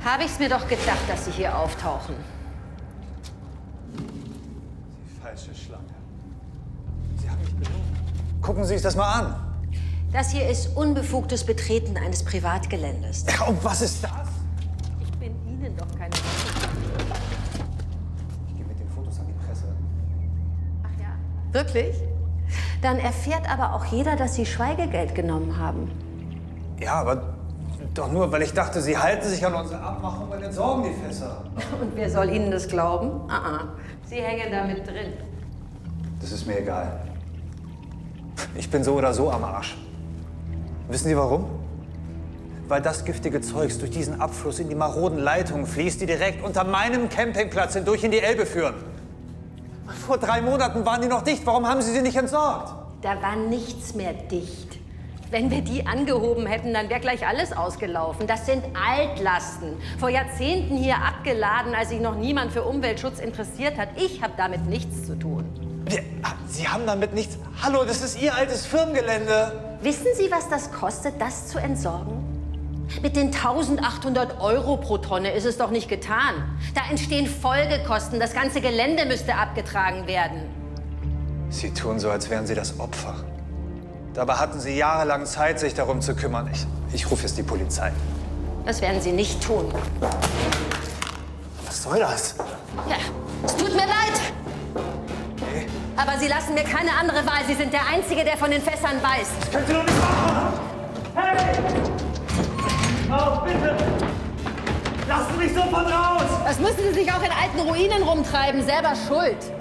Habe ich's mir doch gedacht, dass Sie hier auftauchen. Die falsche Schlange. Sie haben mich belogen. Gucken Sie sich das mal an. Das hier ist unbefugtes Betreten eines Privatgeländes. Ja, und was ist das? Ich bin Ihnen doch keine Wissenschaftlerin. Ich gehe mit den Fotos an die Presse. Ach ja? Wirklich? Dann erfährt aber auch jeder, dass Sie Schweigegeld genommen haben. Ja, aber doch nur, weil ich dachte, Sie halten sich an unsere Abmachung und entsorgen die Fässer. Und wer soll Ihnen das glauben? Sie hängen da mit drin. Das ist mir egal. Ich bin so oder so am Arsch. Wissen Sie warum? Weil das giftige Zeugs durch diesen Abfluss in die maroden Leitungen fließt, die direkt unter meinem Campingplatz hindurch in die Elbe führen. Vor 3 Monaten waren die noch dicht. Warum haben Sie sie nicht entsorgt? Da war nichts mehr dicht. Wenn wir die angehoben hätten, dann wäre gleich alles ausgelaufen. Das sind Altlasten. Vor Jahrzehnten hier abgeladen, als sich noch niemand für Umweltschutz interessiert hat. Ich habe damit nichts zu tun. Sie haben damit nichts... Hallo, das ist Ihr altes Firmengelände. Wissen Sie, was das kostet, das zu entsorgen? Mit den 1.800 € pro Tonne ist es doch nicht getan. Da entstehen Folgekosten. Das ganze Gelände müsste abgetragen werden. Sie tun so, als wären Sie das Opfer. Dabei hatten Sie jahrelang Zeit, sich darum zu kümmern. Ich rufe jetzt die Polizei. Das werden Sie nicht tun. Was soll das? Ja, es tut mir leid. Nee. Aber Sie lassen mir keine andere Wahl. Sie sind der Einzige, der von den Fässern weiß. Das können Sie doch nicht machen! Hey! Oh, bitte! Lassen Sie mich sofort raus! Das müssen Sie sich auch in alten Ruinen rumtreiben. Selber schuld.